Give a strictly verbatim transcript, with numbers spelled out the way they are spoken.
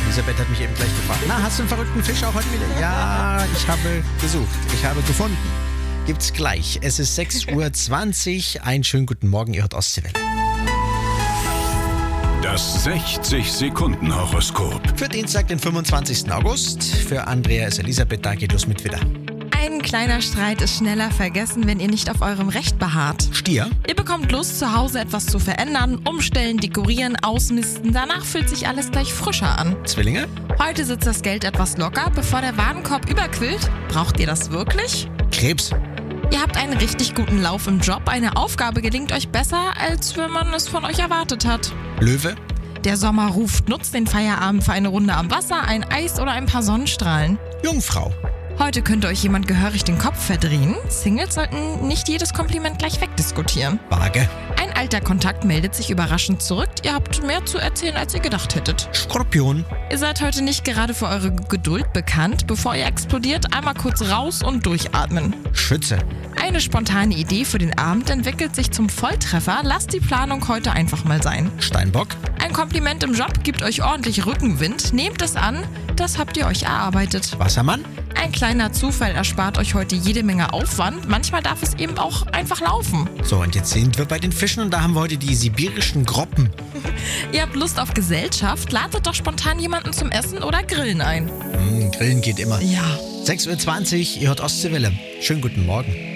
Elisabeth hat mich eben gleich gefragt, na, hast du einen verrückten Fisch auch heute wieder? Ja, ich habe gesucht, ich habe gefunden. Gibt's gleich. Es ist sechs Uhr zwanzig. Einen schönen guten Morgen, ihr hört Ostseewelle. Das sechzig-Sekunden-Horoskop. Für Dienstag, den fünfundzwanzigsten August. Für Andrea ist Elisabeth da, geht los mit Widder. Ein kleiner Streit ist schneller vergessen, wenn ihr nicht auf eurem Recht beharrt. Stier, Ihr bekommt Lust, zu Hause etwas zu verändern, umstellen, dekorieren, ausmisten. Danach fühlt sich alles gleich frischer an. Zwillinge, Heute sitzt das Geld etwas locker, bevor der Warenkorb überquillt. Braucht ihr das wirklich? Krebs, Ihr habt einen richtig guten Lauf im Job. Eine Aufgabe gelingt euch besser, als wenn man es von euch erwartet hat. Löwe, Der Sommer ruft, nutzt den Feierabend für eine Runde am Wasser, ein Eis oder ein paar Sonnenstrahlen. Jungfrau, Heute könnte euch jemand gehörig den Kopf verdrehen. Singles sollten nicht jedes Kompliment gleich wegdiskutieren. Waage, Ein alter Kontakt meldet sich überraschend zurück. Ihr habt mehr zu erzählen, als ihr gedacht hättet. Skorpion, Ihr seid heute nicht gerade für eure Geduld bekannt. Bevor ihr explodiert, einmal kurz raus und durchatmen. Schütze, Eine spontane Idee für den Abend entwickelt sich zum Volltreffer. Lasst die Planung heute einfach mal sein. Steinbock, Ein Kompliment im Job gibt euch ordentlich Rückenwind. Nehmt es an, das habt ihr euch erarbeitet. Wassermann, Ein kleiner Zufall erspart euch heute jede Menge Aufwand. Manchmal darf es eben auch einfach laufen. So, und jetzt sind wir bei den Fischen und da haben wir heute die sibirischen Groppen. Ihr habt Lust auf Gesellschaft? Ladet doch spontan jemanden zum Essen oder Grillen ein. Hm, Grillen geht immer. Ja. sechs Uhr zwanzig, ihr hört Ostseewelle. Schönen guten Morgen.